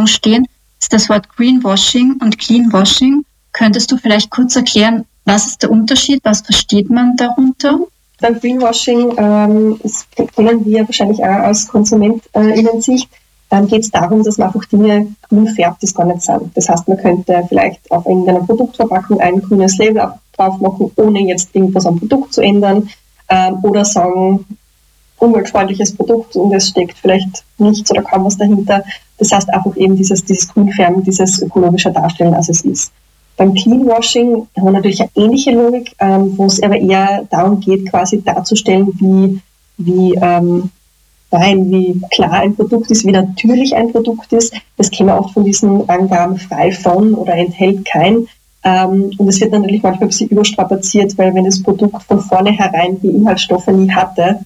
Verfügung stehen, ist das Wort Greenwashing und Cleanwashing. Könntest du vielleicht kurz erklären, was ist der Unterschied, was versteht man darunter? Beim Greenwashing, das kennen wir wahrscheinlich auch aus KonsumentInnen-Sicht, geht es darum, dass man einfach Dinge grün färbt, die es gar nicht sind. Das heißt, man könnte vielleicht auf irgendeiner Produktverpackung ein grünes Label drauf machen, ohne jetzt irgendwas am Produkt zu ändern, oder sagen, umweltfreundliches Produkt und es steckt vielleicht nichts oder kaum was dahinter. Das heißt einfach eben dieses Grünfärben, dieses ökologische Darstellen, als es ist. Beim Cleanwashing haben wir natürlich eine ähnliche Logik, wo es aber eher darum geht, quasi darzustellen, wie klar ein Produkt ist, wie natürlich ein Produkt ist. Das kennen wir oft von diesen Angaben frei von oder enthält kein. Und es wird natürlich manchmal ein bisschen überstrapaziert, weil wenn das Produkt von vornherein die Inhaltsstoffe nie hatte,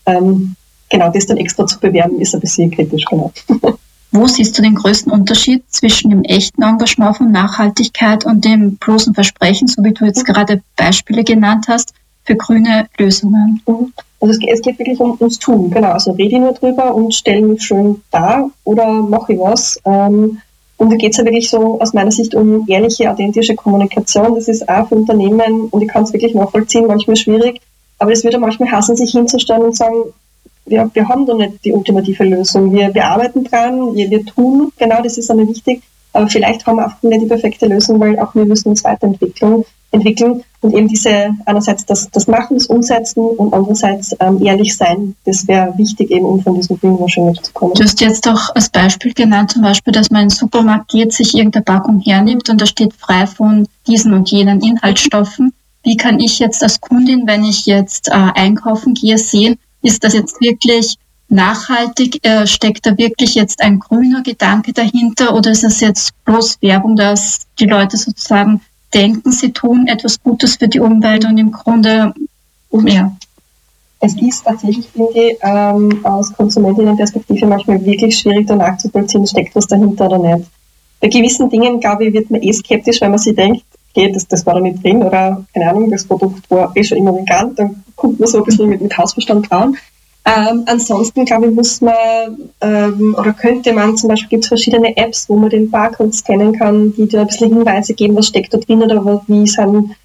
genau das dann extra zu bewerben, ist ein bisschen kritisch. Genau. Wo siehst du den größten Unterschied zwischen dem echten Engagement von Nachhaltigkeit und dem bloßen Versprechen, so wie du jetzt gerade Beispiele genannt hast, für grüne Lösungen? Also es geht wirklich ums Tun, genau. Also rede ich nur drüber und stelle mich schön dar oder mache ich was. Und da geht es ja wirklich so aus meiner Sicht um ehrliche, authentische Kommunikation. Das ist auch für Unternehmen, und ich kann es wirklich nachvollziehen, manchmal schwierig, aber es würde manchmal hassen, sich hinzustellen und sagen, wir haben doch nicht die ultimative Lösung. Wir arbeiten dran, wir tun, genau, das ist einmal wichtig, aber vielleicht haben wir auch nicht die perfekte Lösung, weil auch wir müssen uns weiterentwickeln und eben diese einerseits das Machen, das Umsetzen und andererseits ehrlich sein, das wäre wichtig eben, um von diesem Greenwashing wegzukommen. Du hast jetzt auch als Beispiel genannt, zum Beispiel, dass man in den Supermarkt geht, sich irgendeine Packung hernimmt und da steht frei von diesen und jenen Inhaltsstoffen. Wie kann ich jetzt als Kundin, wenn ich jetzt einkaufen gehe, sehen, ist das jetzt wirklich nachhaltig? Steckt da wirklich jetzt ein grüner Gedanke dahinter oder ist es jetzt bloß Werbung, dass die Leute sozusagen denken, sie tun etwas Gutes für die Umwelt und im Grunde mehr? Es ist tatsächlich, finde ich, aus Konsumentinnenperspektive manchmal wirklich schwierig, da nachzuvollziehen, steckt was dahinter oder nicht. Bei gewissen Dingen, glaube ich, wird man skeptisch, weil man sich denkt, okay, das war da nicht drin oder, keine Ahnung, das Produkt war schon immer vegan, dann kommt man so ein bisschen mit Hausverstand dran. Ansonsten, glaube ich, muss man oder könnte man, zum Beispiel gibt es verschiedene Apps, wo man den Barcode scannen kann, die dir ein bisschen Hinweise geben, was steckt da drin oder wie ist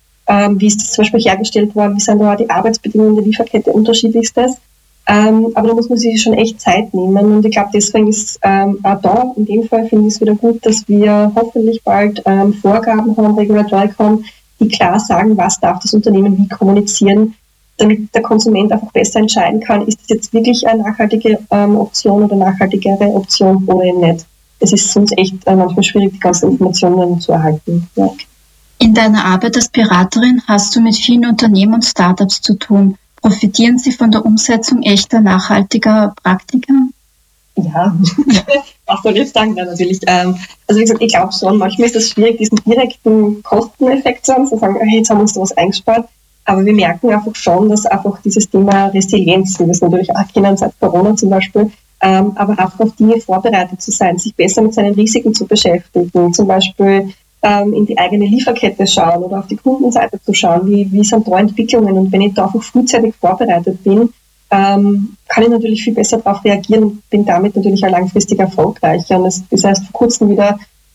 das zum Beispiel hergestellt worden, wie sind da die Arbeitsbedingungen der Lieferkette, unterschiedlich ist das. Aber da muss man sich schon echt Zeit nehmen und ich glaube, deswegen ist auch da, in dem Fall finde ich es wieder gut, dass wir hoffentlich bald Vorgaben haben, Regulatorik haben, die klar sagen, was darf das Unternehmen wie kommunizieren, damit der Konsument einfach besser entscheiden kann, ist das jetzt wirklich eine nachhaltige Option oder nachhaltigere Option oder eben nicht. Es ist sonst echt manchmal schwierig, die ganzen Informationen zu erhalten. Ja. In deiner Arbeit als Beraterin hast du mit vielen Unternehmen und Startups zu tun. Profitieren sie von der Umsetzung echter, nachhaltiger Praktiken? Ja, was soll ich jetzt sagen? Ja, natürlich. Also wie gesagt, ich glaube schon, manchmal ist es schwierig, diesen direkten Kosteneffekt zu haben, zu sagen, hey, jetzt haben wir uns da was eingespart. Aber wir merken einfach schon, dass einfach dieses Thema Resilienz, wie wir es natürlich auch kennen seit Corona zum Beispiel, aber auch auf Dinge vorbereitet zu sein, sich besser mit seinen Risiken zu beschäftigen, zum Beispiel in die eigene Lieferkette schauen oder auf die Kundenseite zu schauen, wie sind da Entwicklungen. Und wenn ich da einfach frühzeitig vorbereitet bin, kann ich natürlich viel besser darauf reagieren und bin damit natürlich auch langfristig erfolgreicher. Und es ist erst vor kurzem wieder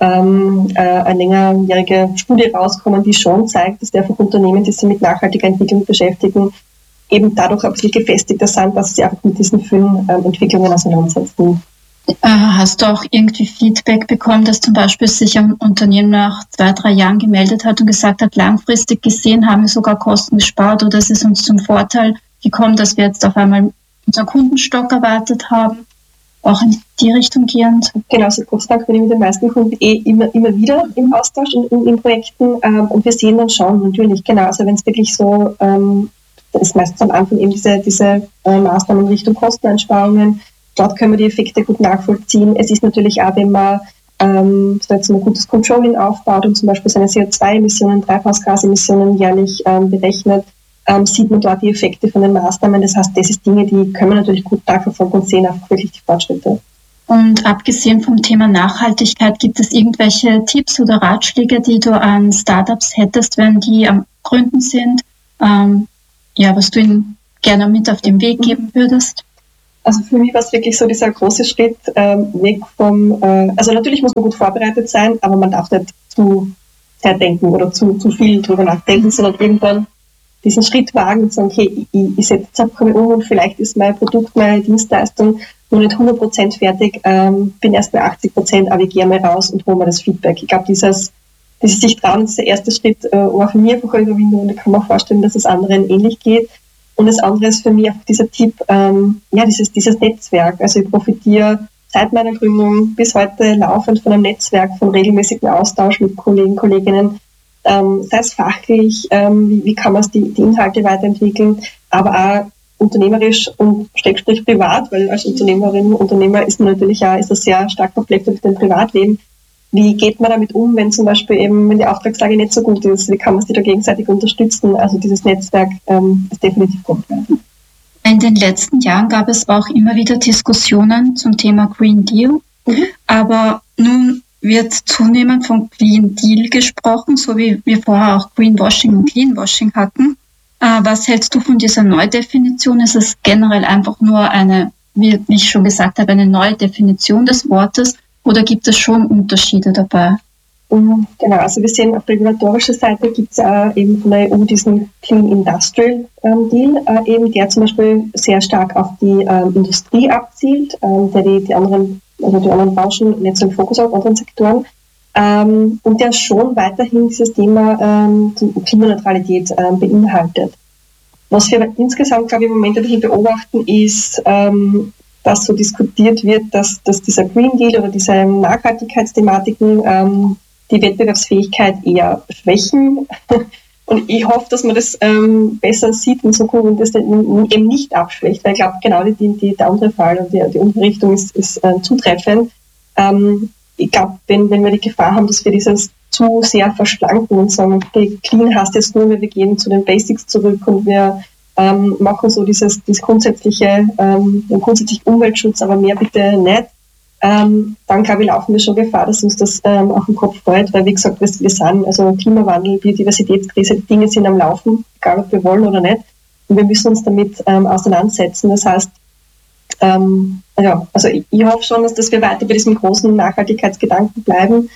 eine längerjährige Studie rauskommen, die schon zeigt, dass einfach Unternehmen, die sich mit nachhaltiger Entwicklung beschäftigen, eben dadurch ein bisschen gefestigter sind, dass sie einfach mit diesen vielen Entwicklungen auseinandersetzen. Hast du auch irgendwie Feedback bekommen, dass zum Beispiel sich ein Unternehmen nach 2-3 Jahren gemeldet hat und gesagt hat, langfristig gesehen haben wir sogar Kosten gespart oder es ist uns zum Vorteil gekommen, dass wir jetzt auf einmal unseren Kundenstock erweitert haben? Auch in die Richtung gehend? Genau, so Gott sei Dank bin ich mit den meisten Kunden immer wieder im Austausch und in Projekten und wir sehen dann schon natürlich, genau, also wenn es wirklich so, das ist meistens am Anfang eben diese Maßnahmen Richtung Kosteneinsparungen, dort können wir die Effekte gut nachvollziehen. Es ist natürlich auch, wenn man jetzt ein gutes Controlling aufbaut und zum Beispiel seine CO2-Emissionen, Treibhausgasemissionen jährlich berechnet, sieht man dort die Effekte von den Maßnahmen. Das heißt, das ist Dinge, die können wir natürlich gut nachverfolgen und sehen einfach wirklich die Fortschritte. Und abgesehen vom Thema Nachhaltigkeit, gibt es irgendwelche Tipps oder Ratschläge, die du an Startups hättest, wenn die am Gründen sind? Was du ihnen gerne mit auf den Weg geben würdest? Also für mich war es wirklich so dieser große Schritt weg vom, also natürlich muss man gut vorbereitet sein, aber man darf nicht zu sehr denken oder zu viel drüber nachdenken, sondern irgendwann diesen Schritt wagen und sagen, okay, ich setze jetzt einfach mal um und vielleicht ist mein Produkt, meine Dienstleistung noch nicht 100% fertig, bin erst bei 80%, aber ich gehe mal raus und hole mir das Feedback. Ich glaube, dieses sich trauen, ist der erste Schritt, war für mich einfach eine Überwindung und ich kann mir vorstellen, dass es anderen ähnlich geht. Und das andere ist für mich einfach dieser Tipp, dieses Netzwerk. Also ich profitiere seit meiner Gründung bis heute laufend von einem Netzwerk, von regelmäßigem Austausch mit Kollegen, Kolleginnen, sei es fachlich, wie kann man die Inhalte weiterentwickeln, aber auch unternehmerisch und / privat, weil als Unternehmerin, Unternehmer ist man natürlich auch, ist das sehr stark verflechtet mit dem Privatleben. Wie geht man damit um, wenn zum Beispiel eben, wenn die Auftragslage nicht so gut ist? Wie kann man sich da gegenseitig unterstützen? Also dieses Netzwerk ist definitiv gut. In den letzten Jahren gab es auch immer wieder Diskussionen zum Thema Green Deal, aber nun wird zunehmend von Green Deal gesprochen, so wie wir vorher auch Greenwashing und Cleanwashing hatten. Was hältst du von dieser Neudefinition? Ist es generell einfach nur eine, wie ich schon gesagt habe, eine neue Definition des Wortes oder gibt es schon Unterschiede dabei? Genau, also wir sehen auf regulatorischer Seite gibt es eben von der EU diesen Clean Industrial Deal, eben der zum Beispiel sehr stark auf die Industrie abzielt, der die anderen Branchen nicht so im Fokus hat, anderen Sektoren. Und der schon weiterhin dieses Thema Klimaneutralität beinhaltet. Was wir insgesamt, glaube ich, im Moment ein bisschen beobachten, ist, dass so diskutiert wird, dass dieser Green Deal oder diese Nachhaltigkeitsthematiken die Wettbewerbsfähigkeit eher schwächen. Und ich hoffe, dass man das besser sieht in Zukunft und das eben nicht abschwächt, weil ich glaube, genau der andere Fall und die andere Richtung ist zutreffend. Ich glaube, wenn wir die Gefahr haben, dass wir dieses zu sehr verschlanken und sagen, okay, clean heißt jetzt nur, wir gehen zu den Basics zurück und wir machen so dieses grundsätzliche, den grundsätzlichen Umweltschutz, aber mehr bitte nicht, dann glaube ich, laufen wir schon Gefahr, dass uns das auf den Kopf fällt, weil wie gesagt, wir sind, also Klimawandel, Biodiversitätskrise, die Dinge sind am Laufen, egal ob wir wollen oder nicht, und wir müssen uns damit auseinandersetzen. Das heißt, also ich hoffe schon, dass wir weiter bei diesem großen Nachhaltigkeitsgedanken bleiben,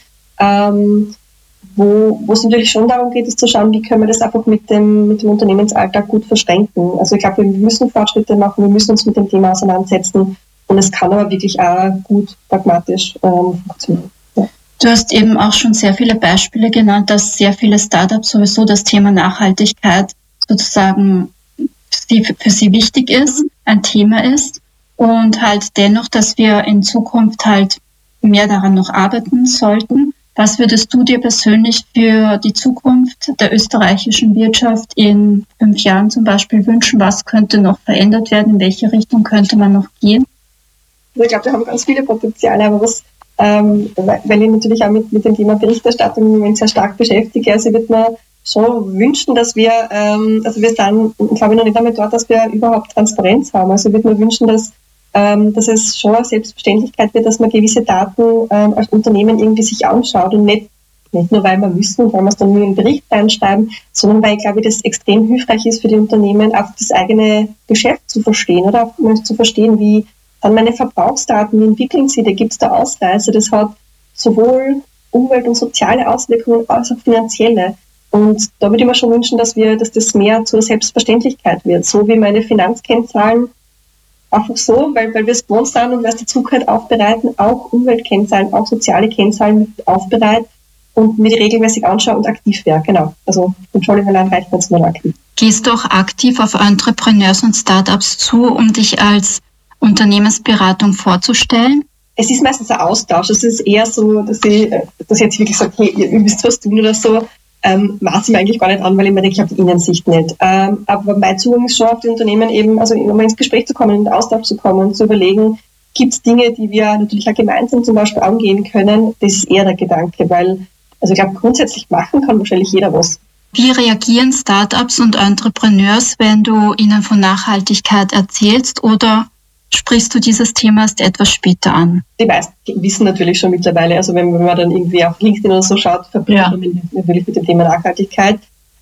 wo es natürlich schon darum geht, ist zu schauen, wie können wir das einfach mit dem Unternehmensalltag gut verschränken. Also ich glaube, wir müssen Fortschritte machen, wir müssen uns mit dem Thema auseinandersetzen und es kann aber wirklich auch gut pragmatisch funktionieren. Ja. Du hast eben auch schon sehr viele Beispiele genannt, dass sehr viele Startups sowieso das Thema Nachhaltigkeit sozusagen für sie wichtig ist, ein Thema ist und halt dennoch, dass wir in Zukunft halt mehr daran noch arbeiten sollten. Was würdest du dir persönlich für die Zukunft der österreichischen Wirtschaft in 5 Jahren zum Beispiel wünschen? Was könnte noch verändert werden? In welche Richtung könnte man noch gehen? Ich glaube, wir haben ganz viele Potenziale, aber weil ich natürlich auch mit dem Thema Berichterstattung im Moment sehr stark beschäftige, also ich würde mir schon wünschen, dass wir sind, glaube ich, noch nicht einmal dort, dass wir überhaupt Transparenz haben. Also ich würde mir wünschen, dass es schon eine Selbstverständlichkeit wird, dass man gewisse Daten als Unternehmen irgendwie sich anschaut und nicht nur, weil wir müssen und weil wir es dann nur in den Bericht reinschreiben, sondern weil, glaube ich, das extrem hilfreich ist für die Unternehmen, auch das eigene Geschäft zu verstehen oder auch mal zu verstehen, wie dann meine Verbrauchsdaten, wie entwickeln sie, da gibt es da Ausreißer, das hat sowohl Umwelt- und soziale Auswirkungen als auch finanzielle. Und da würde ich mir schon wünschen, dass das mehr zur Selbstverständlichkeit wird, so wie meine Finanzkennzahlen einfach so, weil wir es gewohnt sind und weil es die Zukunft aufbereiten, auch Umweltkennzahlen, auch soziale Kennzahlen mit aufbereiten und mir die regelmäßig anschaue und aktiv wäre. Genau. Also Controlling allein reicht mir jetzt nur aktiv. Gehst du auch aktiv auf Entrepreneurs und Startups zu, um dich als Unternehmensberatung vorzustellen? Es ist meistens ein Austausch. Es ist eher so, dass ich jetzt wirklich sage, hey, ihr müsst was tun oder so. Maß ich mir eigentlich gar nicht an, weil ich mir denke, ich habe die Innensicht nicht. Aber mein Zugang ist schon auf die Unternehmen eben, also immer ins Gespräch zu kommen, in den Austausch zu kommen und zu überlegen, gibt es Dinge, die wir natürlich auch gemeinsam zum Beispiel angehen können. Das ist eher der Gedanke, weil, also ich glaube, grundsätzlich machen kann wahrscheinlich jeder was. Wie reagieren Startups und Entrepreneurs, wenn du ihnen von Nachhaltigkeit erzählst oder sprichst du dieses Thema erst etwas später an? Die meisten wissen natürlich schon mittlerweile, also wenn man dann irgendwie auf LinkedIn oder so schaut, verbindet man natürlich mit dem Thema Nachhaltigkeit.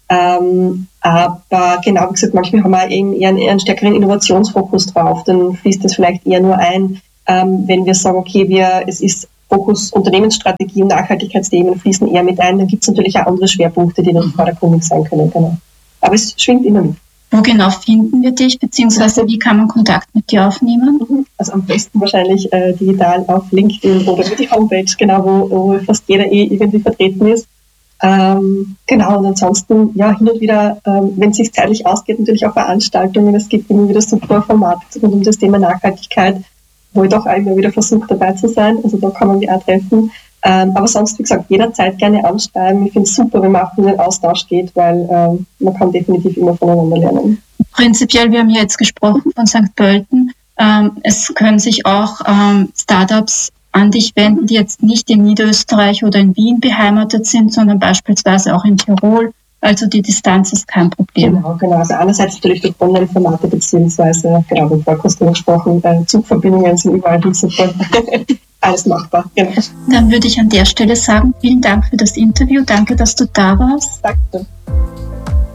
Aber genau, wie gesagt, manchmal haben wir eben eher einen stärkeren Innovationsfokus drauf. Dann fließt das vielleicht eher nur ein, wenn wir sagen, okay, es ist Fokus Unternehmensstrategie und Nachhaltigkeitsthemen fließen eher mit ein. Dann gibt es natürlich auch andere Schwerpunkte, die dann vordergründig sein können. Genau. Aber es schwingt immer mit. Wo genau finden wir dich, beziehungsweise wie kann man Kontakt mit dir aufnehmen? Also am besten wahrscheinlich digital auf LinkedIn oder über die Homepage, genau, wo fast jeder irgendwie vertreten ist. Genau, und ansonsten, ja, hin und wieder, wenn es sich zeitlich ausgeht, natürlich auch Veranstaltungen. Es gibt immer wieder super Formate rund um das Thema Nachhaltigkeit, wo ich doch auch immer wieder versuche, dabei zu sein. Also da kann man mich auch treffen. Aber sonst, wie gesagt, jederzeit gerne anschreiben. Ich finde es super, wenn man auch in den Austausch geht, weil man kann definitiv immer voneinander lernen. Prinzipiell, wir haben ja jetzt gesprochen von St. Pölten. Es können sich auch Startups an dich wenden, die jetzt nicht in Niederösterreich oder in Wien beheimatet sind, sondern beispielsweise auch in Tirol. Also die Distanz ist kein Problem. Genau. Also einerseits natürlich durch Online-Formate beziehungsweise, genau, wie vorher kurz gesprochen, Zugverbindungen sind überall super. Alles machbar, genau. Dann würde ich an der Stelle sagen, vielen Dank für das Interview. Danke, dass du da warst. Danke.